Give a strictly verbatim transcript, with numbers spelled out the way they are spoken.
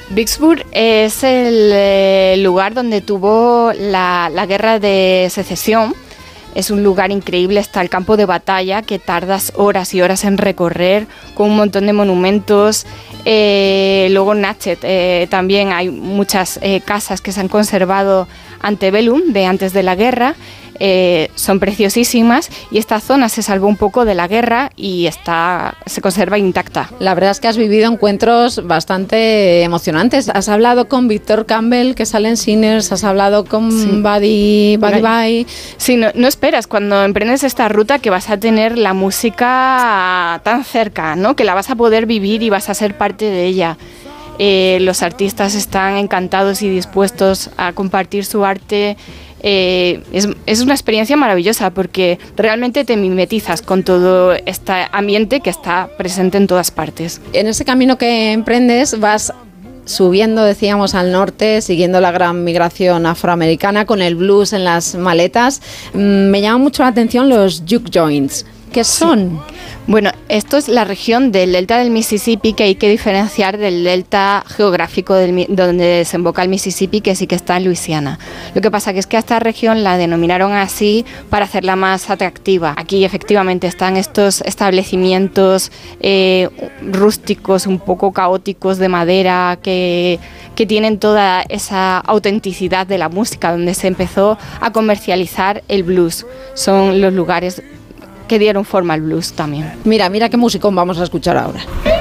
Vicksburg es el eh, lugar donde tuvo la, la guerra de secesión. Es un lugar increíble, está el campo de batalla que tardas horas y horas en recorrer, con un montón de monumentos. Eh, luego Natchez, eh, también hay muchas eh, casas que se han conservado antebellum, de antes de la guerra. Eh, son preciosísimas y esta zona se salvó un poco de la guerra y está, se conserva intacta. La verdad es que has vivido encuentros bastante emocionantes. Has hablado con Víctor Campbell, que sale en Sinners, has hablado con sí. Buddy, Buddy Bye. Sí, no, no esperas cuando emprendes esta ruta que vas a tener la música tan cerca, ¿no? Que la vas a poder vivir y vas a ser parte de ella. Eh, los artistas están encantados y dispuestos a compartir su arte. Eh, es, es una experiencia maravillosa porque realmente te mimetizas con todo este ambiente que está presente en todas partes. En ese camino que emprendes vas subiendo, decíamos, al norte, siguiendo la gran migración afroamericana con el blues en las maletas. Me llama mucho la atención los juke joints. ¿Qué son? Sí. Bueno, esto es la región del delta del Mississippi, que hay que diferenciar del delta geográfico del, donde desemboca el Mississippi, que sí que está en Luisiana. Lo que pasa que es que a esta región la denominaron así para hacerla más atractiva. Aquí efectivamente están estos establecimientos eh, rústicos, un poco caóticos, de madera, que, que tienen toda esa autenticidad de la música, donde se empezó a comercializar el blues. Son los lugares que dieron forma al blues también. Mira, mira qué musicón vamos a escuchar ahora.